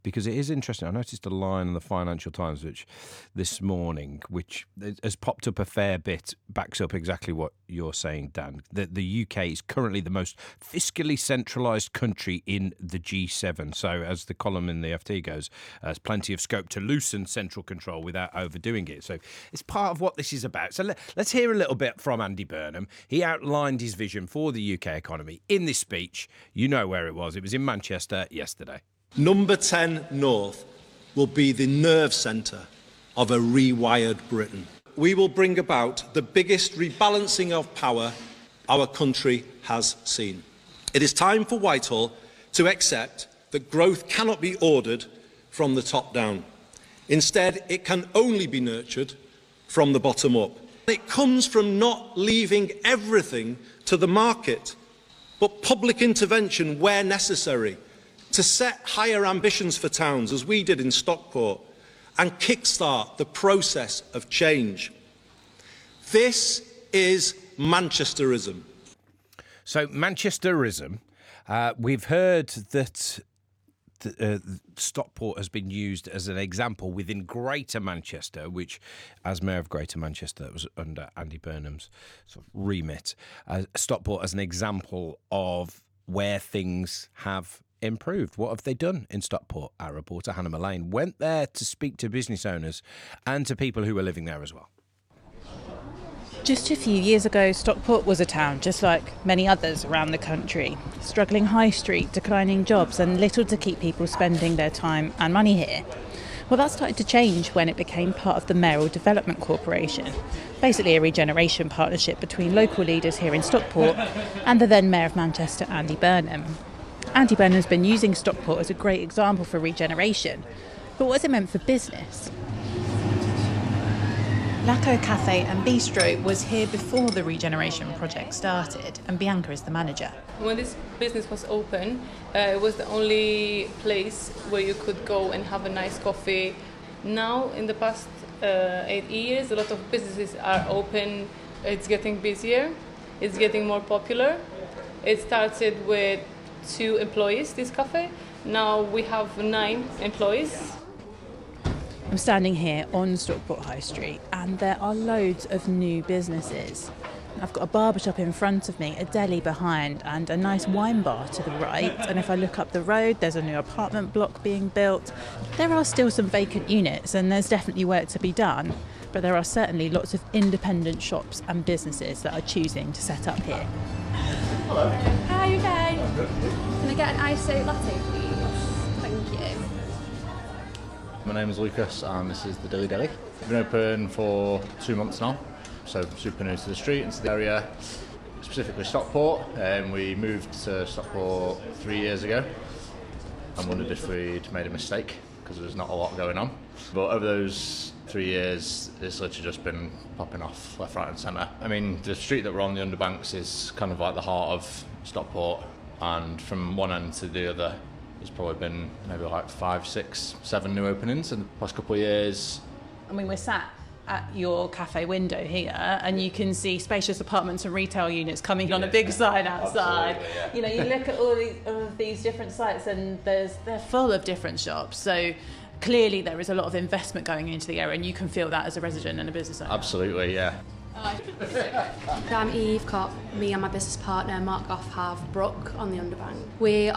because it is interesting. I noticed a line in the Financial Times this morning, which has popped up a fair bit, backs up exactly what you're saying, Dan. That the UK is currently the most fiscally centralised country in the G7. So, as the column in the FT goes, there's plenty of scope to loosen central control without overdoing it. So, it's part of what this is about. So, let's hear a little bit from Andy Burnham. He outlined his vision for the UK economy in this speech. You know where it was. It was in Manchester yesterday. Number 10 North will be the nerve centre of a rewired Britain. We will bring about the biggest rebalancing of power our country has seen. It is time for Whitehall to accept that growth cannot be ordered from the top down. Instead, it can only be nurtured from the bottom up. It comes from not leaving everything to the market, but public intervention where necessary, to set higher ambitions for towns, as we did in Stockport, and kickstart the process of change. This is Manchesterism. So, Manchesterism, we've heard that Stockport has been used as an example within Greater Manchester, which, as Mayor of Greater Manchester, was under Andy Burnham's sort of remit. Stockport as an example of where things have improved. What have they done in Stockport? Our reporter Hannah Mullane went there to speak to business owners and to people who were living there as well. Just a few years ago, Stockport was a town just like many others around the country. Struggling high street, declining jobs and little to keep people spending their time and money here. Well, that started to change when it became part of the Mayoral Development Corporation, basically a regeneration partnership between local leaders here in Stockport and the then Mayor of Manchester, Andy Burnham. Andy Burnham's been using Stockport as a great example for regeneration. But what has it meant for business? Laco Cafe and Bistro was here before the regeneration project started, and Bianca is the manager. When this business was open, it was the only place where you could go and have a nice coffee. Now, in the past 8 years, a lot of businesses are open. It's getting busier. It's getting more popular. It started with 2 employees, this cafe. Now we have 9 employees. I'm standing here on Stockport High Street and there are loads of new businesses. I've got a barber shop in front of me, a deli behind and a nice wine bar to the right, and if I look up the road there's a new apartment block being built. There are still some vacant units and there's definitely work to be done, but there are certainly lots of independent shops and businesses that are choosing to set up here. Hello. Hi, you okay? Can I get an iced latte, please? Thank you. My name is Lucas and this is the Dilly Deli. We've been open for 2 months now, so super new to the street and to the area, specifically Stockport. We moved to Stockport 3 years ago and wondered if we'd made a mistake because there's not a lot going on. But over those 3 years, it's literally just been popping off left, right and centre. I mean, the street that we're on, the Underbanks, is kind of like the heart of Stockport, and from one end to the other, there's probably been maybe like 5, 6, 7 new openings in the past couple of years. I mean, we're sat at your cafe window here and you can see spacious apartments and retail units coming on a big sign outside. Yeah. You know, you look at all of these different sites and they're full of different shops. So clearly there is a lot of investment going into the area and you can feel that as a resident and a business owner. Absolutely, yeah. I'm Eve Cott. Me and my business partner Mark Goff have Brook on the Underbank. We